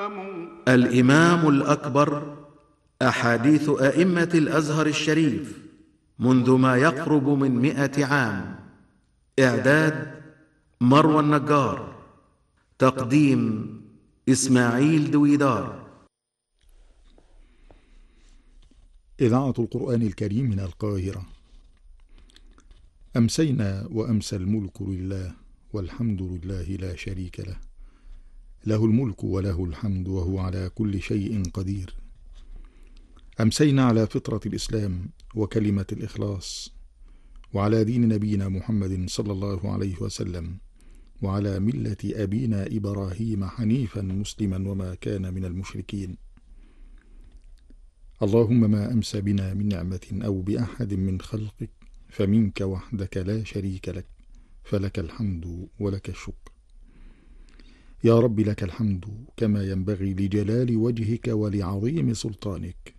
الإمام الأكبر، أحاديث أئمة الأزهر الشريف منذ ما يقرب من 100 عام. إعداد مروى النجار، تقديم إسماعيل دويدار. إذاعة القرآن الكريم من القاهرة. أمسينا وأمسى الملك لله، والحمد لله لا شريك له، له الملك وله الحمد وهو على كل شيء قدير. أمسينا على فطرة الإسلام وكلمة الإخلاص، وعلى دين نبينا محمد صلى الله عليه وسلم، وعلى ملة أبينا إبراهيم حنيفا مسلما وما كان من المشركين. اللهم ما أمسى بنا من نعمة أو بأحد من خلقك فمنك وحدك لا شريك لك، فلك الحمد ولك الشكر. يا رب لك الحمد كما ينبغي لجلال وجهك ولعظيم سلطانك.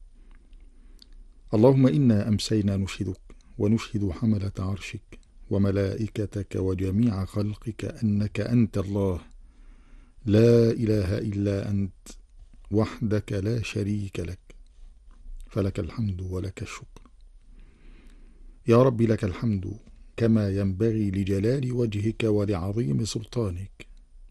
اللهم إنا أمسينا نشهدك ونشهد حملة عرشك وملائكتك وجميع خلقك أنك أنت الله، لا إله إلا أنت وحدك لا شريك لك، فلك الحمد ولك الشكر. يا رب لك الحمد كما ينبغي لجلال وجهك ولعظيم سلطانك.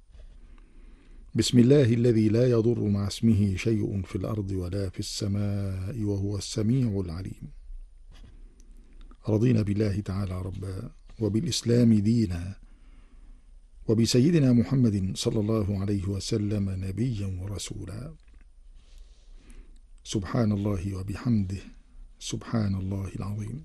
بسم الله الذي لا يضر مع اسمه شيء في الأرض ولا في السماء وهو السميع العليم. رضينا بالله تعالى ربا، وبالإسلام دينا، وبسيدنا محمد صلى الله عليه وسلم نبيا ورسولا. سبحان الله وبحمده، سبحان الله العظيم.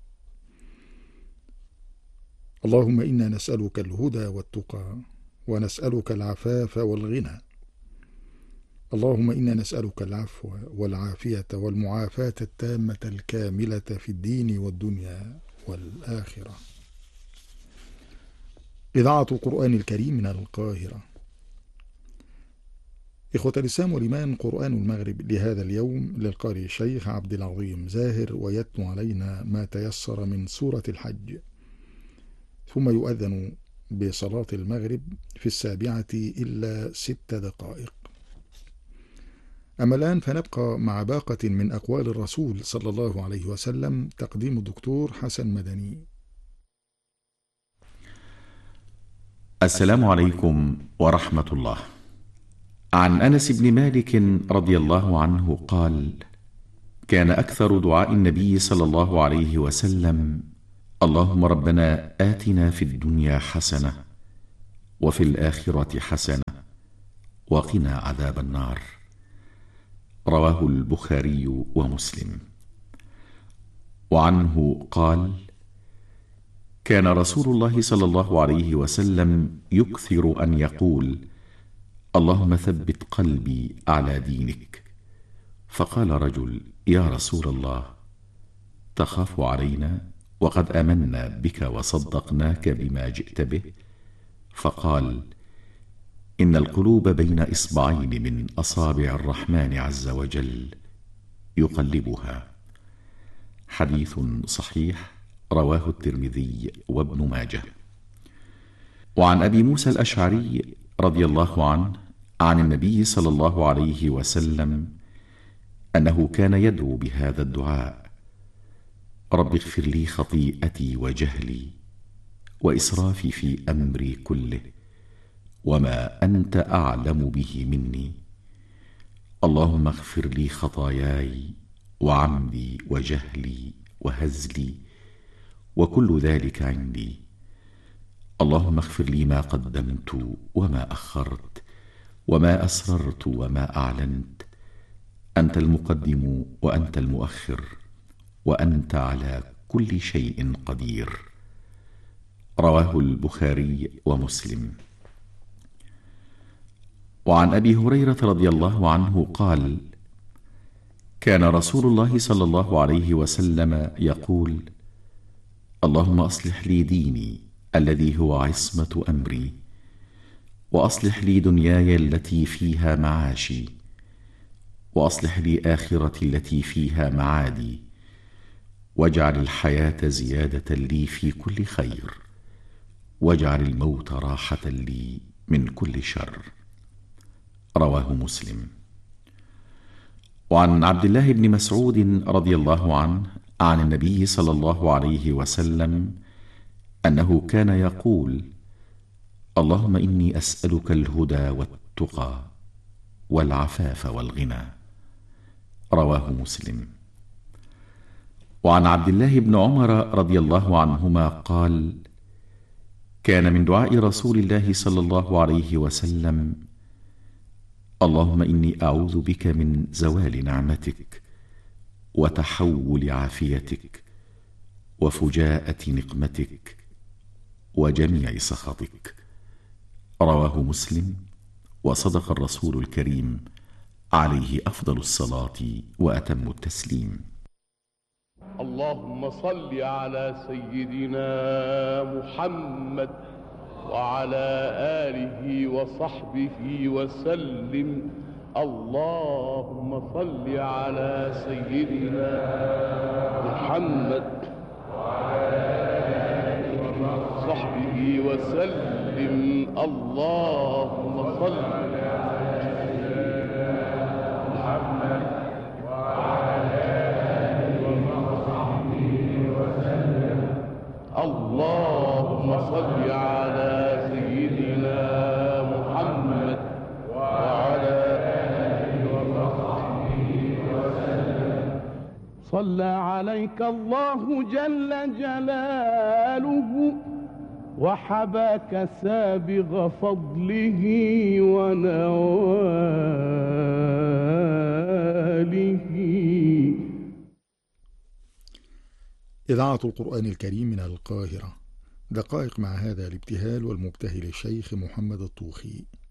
اللهم إنا نسألك الهدى والتقى، ونسألك العفاف والغنى. اللهم إنا نسألك العفو والعافية والمعافاة التامة الكاملة في الدين والدنيا والآخرة. إذاعة القرآن الكريم من القاهرة. إخوة الإسلام والإيمان، قرآن المغرب لهذا اليوم للقارئ الشيخ عبد العظيم زاهر، ويتلو علينا ما تيسر من سورة الحج، ثم يؤذن بصلاة المغرب في 7:06 دقائق. أما الآن فنبقى مع باقة من أقوال الرسول صلى الله عليه وسلم، تقديم الدكتور حسن مدني. السلام عليكم ورحمة الله. عن أنس بن مالك رضي الله عنه قال: كان أكثر دعاء النبي صلى الله عليه وسلم: اللهم ربنا آتنا في الدنيا حسنة وفي الآخرة حسنة وقنا عذاب النار. رواه البخاري ومسلم. وعنه قال: كان رسول الله صلى الله عليه وسلم يكثر أن يقول: اللهم ثبت قلبي على دينك. فقال رجل: يا رسول الله، تخاف علينا وقد آمنا بك وصدقناك بما جئت به؟ فقال: إن القلوب بين إصبعين من أصابع الرحمن عز وجل يقلبها. حديث صحيح، رواه الترمذي وابن ماجه. وعن أبي موسى الأشعري رضي الله عنه عن النبي صلى الله عليه وسلم أنه كان يدعو بهذا الدعاء: رب اغفر لي خطيئتي وجهلي وإسرافي في أمري كله، وما أنت أعلم به مني. اللهم اغفر لي خطاياي وعمدي وجهلي وهزلي وكل ذلك عندي. اللهم اغفر لي ما قدمت وما أخرت وما أسررت وما أعلنت. أنت المقدم وأنت المؤخر، وأنت على كل شيء قدير. رواه البخاري ومسلم. وعن أبي هريرة رضي الله عنه قال: كان رسول الله صلى الله عليه وسلم يقول: اللهم أصلح لي ديني الذي هو عصمة أمري، وأصلح لي دنياي التي فيها معاشي، وأصلح لي آخرتي التي فيها معادي، واجعل الحياة زيادة لي في كل خير، واجعل الموت راحة لي من كل شر. رواه مسلم. وعن عبد الله بن مسعود رضي الله عنه عن النبي صلى الله عليه وسلم أنه كان يقول: اللهم إني أسألك الهدى والتقى والعفاف والغنى. رواه مسلم. وعن عبد الله بن عمر رضي الله عنهما قال: كان من دعاء رسول الله صلى الله عليه وسلم: اللهم إني أعوذ بك من زوال نعمتك وتحول عافيتك وفجاءة نقمتك وجميع سخطك. رواه مسلم. وصدق الرسول الكريم عليه أفضل الصلاة وأتم التسليم. اللهم صل على سيدنا محمد وعلى آله وصحبه وسلم. اللهم صل على سيدنا محمد وعلى آله وصحبه وسلم. اللهم صل على سيدنا محمد وعلى آله وصحبه وسلم. اللهم صل على سيدنا محمد وعلى آله وصحبه وسلم. صلى عليك الله جل جلاله وحباك سابغ فضله ونواله. إذاعة القرآن الكريم من القاهرة. دقائق مع هذا الابتهال والمبتهل الشيخ محمد الطوخي.